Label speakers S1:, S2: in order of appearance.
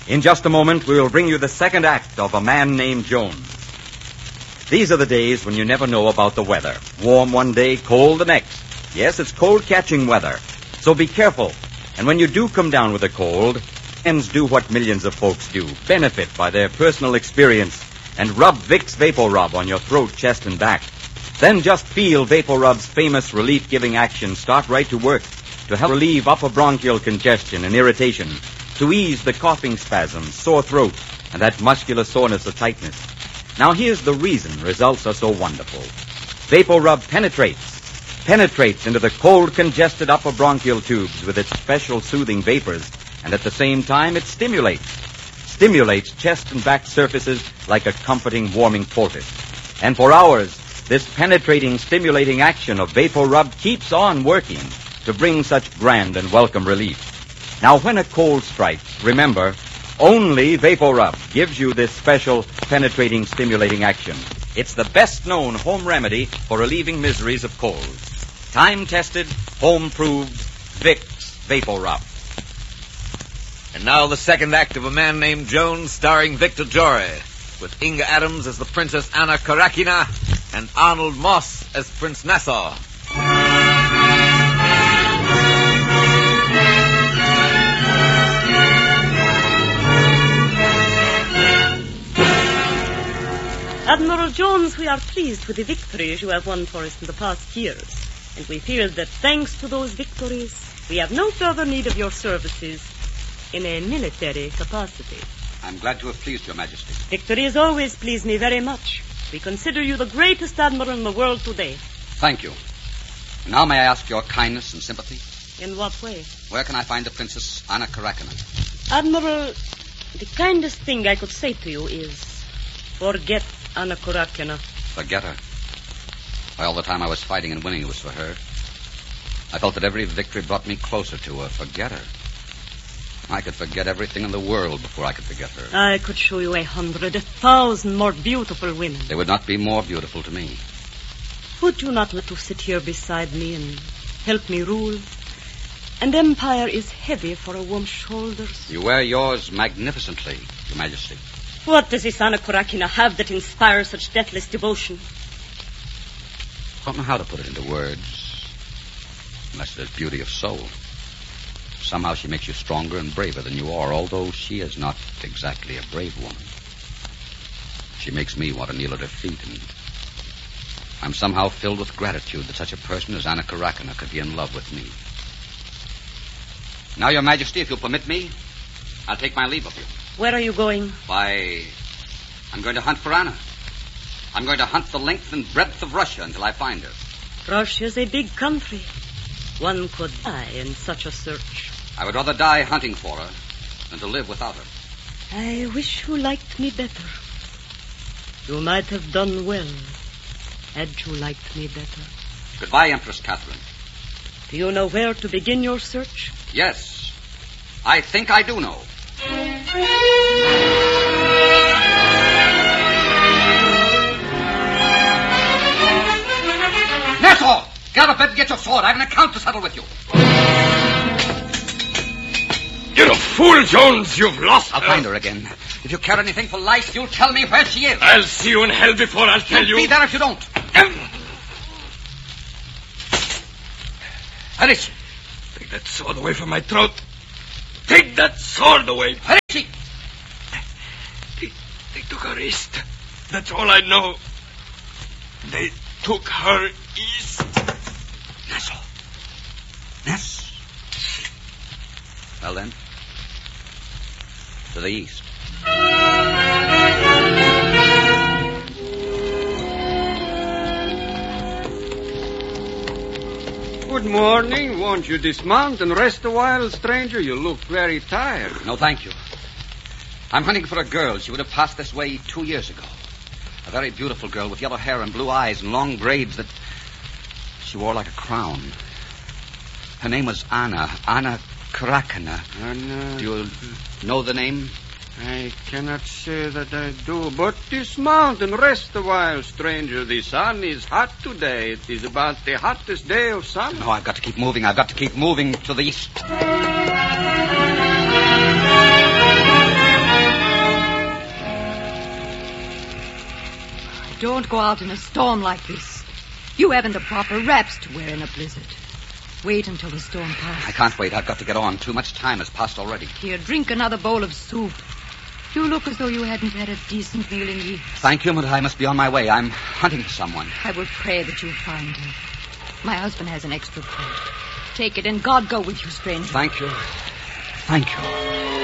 S1: In just a moment, we will bring you the second act of A Man Named Jones. These are the days when you never know about the weather. Warm one day, cold the next. Yes, it's cold-catching weather. So be careful. And when you do come down with a cold, friends do what millions of folks do. Benefit by their personal experience and rub Vicks VapoRub on your throat, chest, and back. Then just feel VapoRub's famous relief-giving action start right to work to help relieve upper bronchial congestion and irritation, to ease the coughing spasms, sore throat, and that muscular soreness or tightness. Now, here's the reason results are so wonderful. VapoRub penetrates into the cold, congested upper bronchial tubes with its special soothing vapors, and at the same time it stimulates chest and back surfaces like a comforting, warming poultice. And for hours, this penetrating, stimulating action of VapoRub keeps on working to bring such grand and welcome relief. Now, when a cold strikes, remember, only VapoRub gives you this special penetrating, stimulating action. It's the best-known home remedy for relieving miseries of colds. Time-tested, home-proved Vicks VapoRub.
S2: And now the second act of A Man Named Jones, starring Victor Jory, with Inga Adams as the Princess Anna Karakina and Arnold Moss as Prince Nassau.
S3: Admiral Jones, we are pleased with the victories you have won for us in the past years, and we feel that thanks to those victories, we have no further need of your services in a military capacity.
S4: I'm glad to have pleased Your Majesty.
S3: Victory has always pleased me very much. We consider you the greatest admiral in the world today.
S4: Thank you. Now may I ask your kindness and sympathy?
S3: In what way?
S4: Where can I find the Princess Anna Karakina?
S3: Admiral, the kindest thing I could say to you is forget Anna Karakina.
S4: Forget her? Why, all the time I was fighting and winning, it was for her. I felt that every victory brought me closer to her. Forget her? I could forget everything in the world before I could forget her.
S3: I could show you 100, 1,000 more beautiful women.
S4: They would not be more beautiful to me.
S3: Would you not let to sit here beside me and help me rule? An empire is heavy for a woman's shoulders.
S4: You wear yours magnificently, Your Majesty.
S3: What does this Anna Karakina have that inspires such deathless devotion?
S4: I don't know how to put it into words, unless there's beauty of soul. Somehow she makes you stronger and braver than you are, although she is not exactly a brave woman. She makes me want to kneel at her feet, and I'm somehow filled with gratitude that such a person as Anna Karakina could be in love with me. Now, Your Majesty, if you'll permit me, I'll take my leave of you.
S3: Where are you going?
S4: Why, I'm going to hunt for Anna. I'm going to hunt the length and breadth of Russia until I find her.
S3: Russia's a big country. One could die in such a search.
S4: I would rather die hunting for her than to live without her.
S3: I wish you liked me better. You might have done well had you liked me better.
S4: Goodbye, Empress Catherine.
S3: Do you know where to begin your search?
S4: Yes, I think I do know. Nassau! Get out of bed and get your sword. I have an account to settle with you.
S5: You're a fool, Jones. You've lost
S4: I'll find her again. If you care anything for life, you'll tell me where she is.
S5: I'll see you in hell before I'll tell you.
S4: Be there if you don't. Where is she?
S5: Take that sword away from my throat. Take that sword away.
S4: Where is she?
S5: They took her east. That's all I know. They took her east.
S4: Nassau. Nass. Well, then. To the east.
S6: Good morning. Won't you dismount and rest a while, stranger? You look very tired.
S4: No, thank you. I'm hunting for a girl. She would have passed this way 2 years ago. A very beautiful girl with yellow hair and blue eyes and long braids that she wore like a crown. Her name was Anna Karakina.
S6: Anna...
S4: Do you know the name?
S6: I cannot say that I do, but dismount and rest a while, stranger. The sun is hot today. It is about the hottest day of summer.
S4: No, I've got to keep moving. I've got to keep moving to the east.
S7: Don't go out in a storm like this. You haven't the proper wraps to wear in a blizzard. Wait until the storm passes.
S4: I can't wait. I've got to get on. Too much time has passed already.
S7: Here, drink another bowl of soup. You look as though you hadn't had a decent meal in years.
S4: Thank you, but I must be on my way. I'm hunting someone.
S7: I will pray that you'll find him. My husband has an extra coat. Take it, and God go with you, stranger.
S4: Thank you. Thank you.